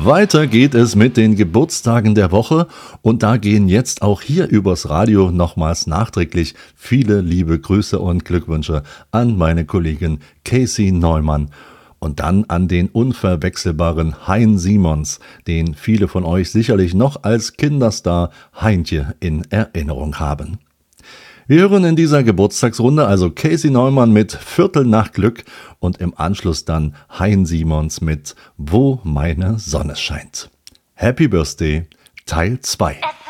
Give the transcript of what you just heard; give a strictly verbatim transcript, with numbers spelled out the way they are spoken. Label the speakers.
Speaker 1: Weiter geht es mit den Geburtstagen der Woche und da gehen jetzt auch hier übers Radio nochmals nachträglich viele liebe Grüße und Glückwünsche an meine Kollegin Casey Neumann und dann an den unverwechselbaren Hein Simons, den viele von euch sicherlich noch als Kinderstar Heintje in Erinnerung haben. Wir hören in dieser Geburtstagsrunde also Casey Neumann mit Viertel nach Glück und im Anschluss dann Hein Simons mit Wo meine Sonne scheint. Happy Birthday Teil zwei.